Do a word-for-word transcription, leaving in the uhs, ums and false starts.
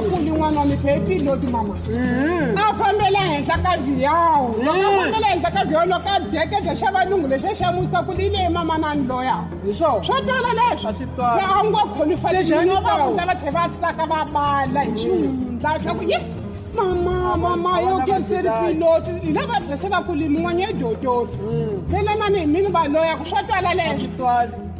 kuli n'wana wa mi pheki loti mama a fambela henhla ka vhiyawu loko a fambela henhla ka vhiyawu loko a byekedya xa valungu lexi a xamusa ku lile mamanani loya swo tala leswi a ngo kholifanino va kuta va tlhe va tsaka va bala hi xihundla xa ku ye mama mama yo keriseri piloti hi lava tirhise va kulimi n'wanya jotyoti vele mani hi mini va loya ku swo tala leswi